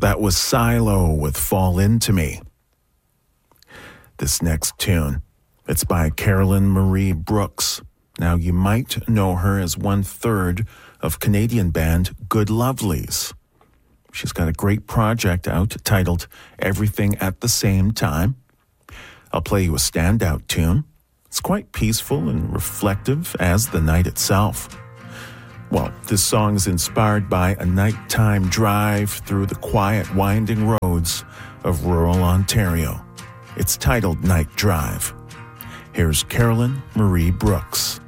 That was Silo with Fall Into Me. This next tune, it's by Carolyn Marie Brooks. Now, you might know her as 1/3 of Canadian band Good Lovelies. She's got a great project out titled Everything at the Same Time. I'll play you a standout tune. It's quite peaceful and reflective as the night itself. Well, this song is inspired by a nighttime drive through the quiet, winding roads of rural Ontario. It's titled Night Drive. Here's Carolyn Marie Brooks.